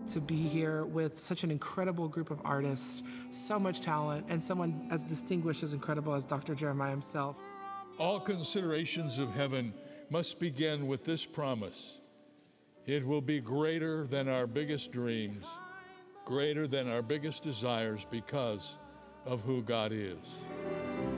to be here with such an incredible group of artists, so much talent, and someone as distinguished, as incredible as Dr. Jeremiah himself. All considerations of heaven must begin with this promise. It will be greater than our biggest dreams, greater than our biggest desires because of who God is.